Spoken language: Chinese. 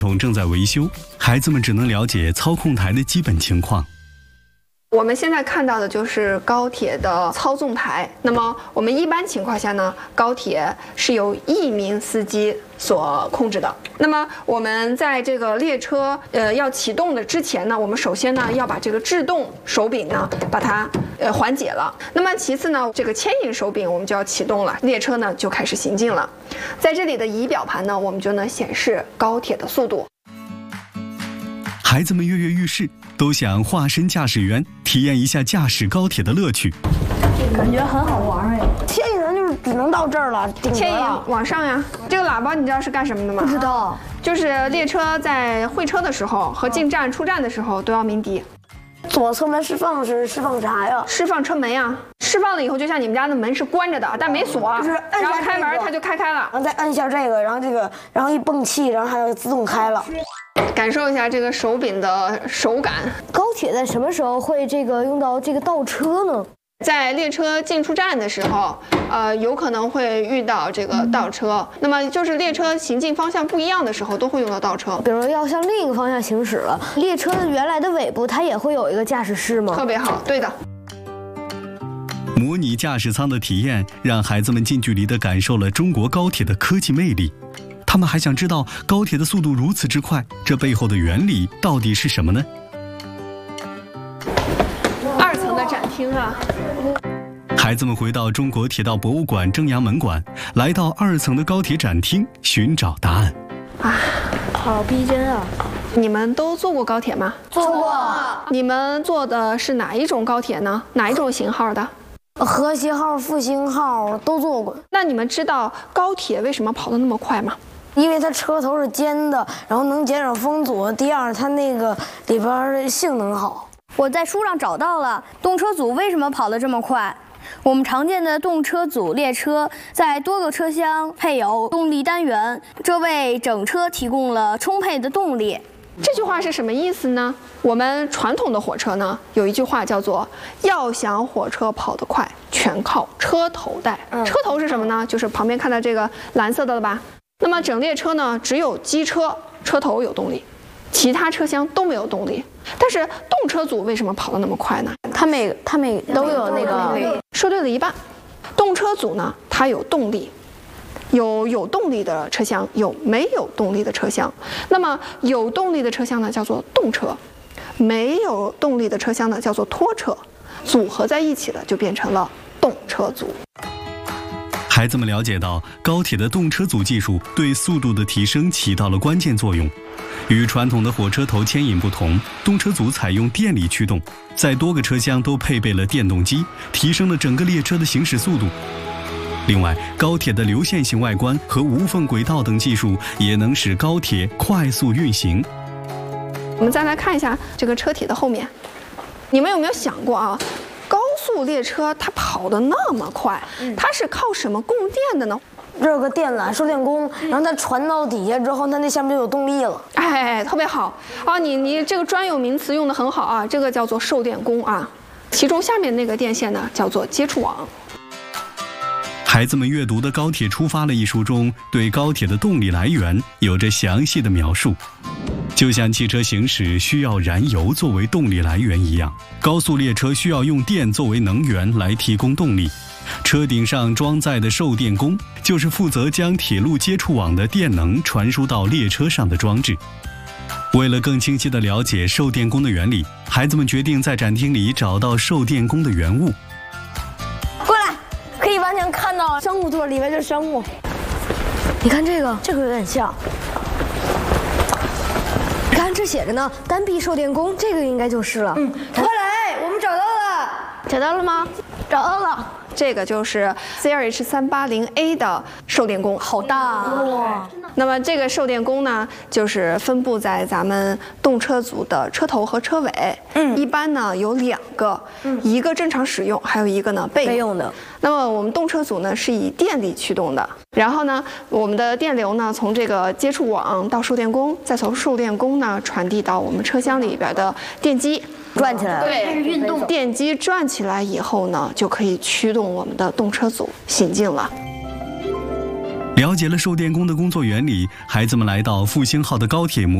统正在维修，孩子们只能了解操控台的基本情况。 我们现在看到的就是高铁的操纵台。那么我们一般情况下呢，高铁是由1名司机所控制的。那么我们在这个列车要启动的之前呢，我们首先呢要把这个制动手柄呢把它缓解了。那么其次呢，这个牵引手柄我们就要启动了，列车呢就开始行进了。在这里的仪表盘呢，我们就能显示高铁的速度。 孩子们跃跃欲试，都想化身驾驶员，体验一下驾驶高铁的乐趣。 感觉很好玩哎！牵引人就是只能到这儿了， 牵引往上呀。这个喇叭你知道是干什么的吗？ 不知道， 就是列车在会车的时候和进站出站的时候都要鸣笛。 左侧门释放是释放啥呀？ 释放车门呀。释放了以后，就像你们家的门是关着的，但没锁， 就是按然后下开门它就开了， 然后再按一下这个，然后一泵气，然后它就自动开了。 感受一下这个手柄的手感。 高铁在什么时候会用到这个倒车呢？ 在列车进出站的时候，有可能会遇到这个倒车。那么就是列车行进方向不一样的时候，都会用到倒车。 比如要向另一个方向行驶了，列车的原来的尾部它也会有一个驾驶室吗？ 特别好，对的。 模拟驾驶舱的体验，让孩子们近距离地感受了中国高铁的科技魅力。他们还想知道高铁的速度如此之快，这背后的原理到底是什么呢 ？2层的展厅啊。 孩子们回到中国铁道博物馆正阳门馆，来到2层的高铁展厅寻找答案。 好逼真啊！ 你们都坐过高铁吗？ 坐过。 你们坐的是哪一种高铁呢？哪一种型号的？ 河西号、复兴号都坐过。 那你们知道高铁为什么跑得那么快吗？ 因为它车头是尖的，然后能减少风阻。第二，它那个里边性能好。 我在书上找到了动车组为什么跑得这么快。我们常见的动车组列车在多个车厢配有动力单元，这为整车提供了充沛的动力。 这句话是什么意思呢？我们传统的火车呢，有一句话叫做“要想火车跑得快，全靠车头带”。车头是什么呢？就是旁边看到这个蓝色的了吧？那么整列车呢，只有机车车头有动力，其他车厢都没有动力。但是动车组为什么跑得那么快呢？它每都有那个。说对了一半。动车组呢，它有动力。有动力的车厢，有没有动力的车厢。那么有动力的车厢呢，叫做动车；没有动力的车厢呢，叫做拖车。组合在一起了，就变成了动车组。 孩子们了解到，高铁的动车组技术对速度的提升起到了关键作用。与传统的火车头牵引不同，动车组采用电力驱动，在多个车厢都配备了电动机，提升了整个列车的行驶速度。另外，高铁的流线型外观和无缝轨道等技术也能使高铁快速运行。 我们再来看一下这个车体的后面，你们有没有想过啊？高速列车它跑得那么快，它是靠什么供电的呢？ 这有个电缆受电弓，然后它传到底下之后，它那下面就有动力了。 哎，特别好啊！你这个专有名词用得很好啊，这个叫做受电弓啊。其中下面那个电线呢，叫做接触网。 孩子们阅读的《高铁出发了》一书中，对高铁的动力来源有着详细的描述。就像汽车行驶需要燃油作为动力来源一样，高速列车需要用电作为能源来提供动力。车顶上装载的受电弓，就是负责将铁路接触网的电能传输到列车上的装置。为了更清晰地了解受电弓的原理，孩子们决定在展厅里找到受电弓的原物。 过来，可以完全看到生物座里面是生物。 你看这个有点像。 你看这写着呢，单臂受电弓，这个应该就是了。 快来，我们找到了。 找到了吗？ 找到了。 这个就是 CRH380A 的受电弓， 好大啊！ 哇， 那么这个受电弓呢，就是分布在咱们动车组的车头和车尾。一般呢有2个，一个正常使用，还有一个呢备用的。那么我们动车组呢是以电力驱动的，然后呢我们的电流呢从这个接触网到受电弓，再从受电弓呢传递到我们车厢里边的电机。 转起来了， 对，开始运动。电机转起来以后呢，就可以驱动我们的动车组行进了。 了解了受电工的工作原理，孩子们来到复兴号的高铁模